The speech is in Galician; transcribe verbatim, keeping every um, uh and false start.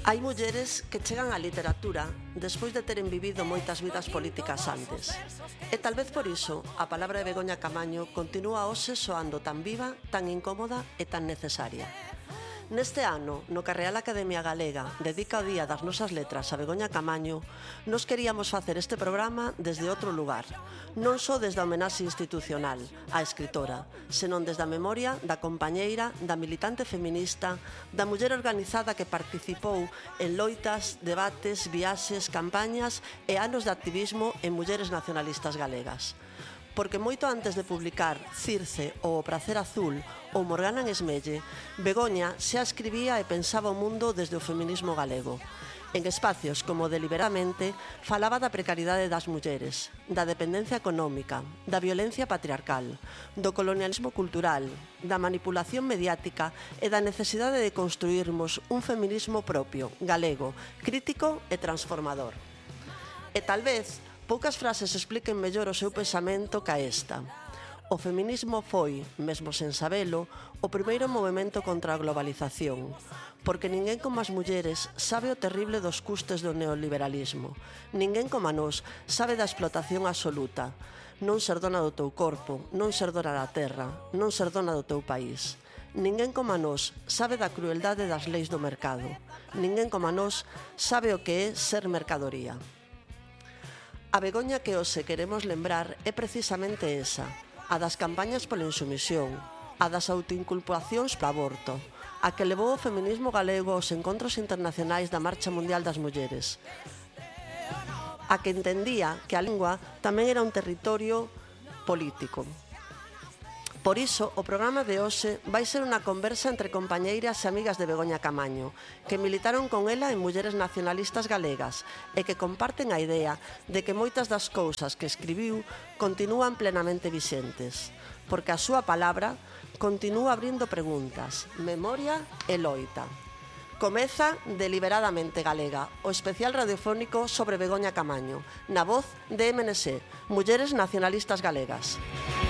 Hai mulleres que chegan á literatura despois de teren vivido moitas vidas políticas antes. E tal vez por iso a palabra de Begoña Camaño continúa hoxe soando tan viva, tan incómoda e tan necesaria. Neste ano, no que a Real Academia Galega dedica o Día das Nosas Letras a Begoña Camaño, nos queríamos facer este programa desde outro lugar, non só desde a homenaxe institucional á escritora, senón desde a memoria da compañeira, da militante feminista, da muller organizada que participou en loitas, debates, viaxes, campañas e anos de activismo en mulleres nacionalistas galegas. Porque moito antes de publicar Circe ou O Pracer Azul ou Morgana en Esmelle, Begoña xa escribía e pensaba o mundo desde o feminismo galego. En espacios como Deliberadamente falaba da precariedade das mulleres, da dependencia económica, da violencia patriarcal, do colonialismo cultural, da manipulación mediática e da necesidade de construirmos un feminismo propio, galego, crítico e transformador. E tal vez poucas frases expliquen mellor o seu pensamento ca esta. O feminismo foi, mesmo sen sabelo, o primeiro movimento contra a globalización, porque ninguén como as mulleres sabe o terrible dos custes do neoliberalismo. Ninguén como a nós sabe da explotación absoluta. Non ser dona do teu corpo, non ser dona da terra, non ser dona do teu país. Ninguén como a nós sabe da crueldade das leis do mercado. Ninguén como a nós sabe o que é ser mercadoría. A Begoña que hoxe queremos lembrar é precisamente esa, a das campañas pola insumisión, a das autoinculpacións para aborto, a que levou o feminismo galego aos encontros internacionais da Marcha Mundial das Mulleres, a que entendía que a lingua tamén era un territorio político. Por iso, o programa de hoxe vai ser unha conversa entre compañeiras e amigas de Begoña Camaño, que militaron con ela en Mulleres Nacionalistas Galegas e que comparten a idea de que moitas das cousas que escribiu continúan plenamente vixentes, porque a súa palabra continúa abrindo preguntas, memoria e loita. Comeza Deliberadamente Galega, o especial radiofónico sobre Begoña Camaño, na voz de M N S, Mulleres Nacionalistas Galegas.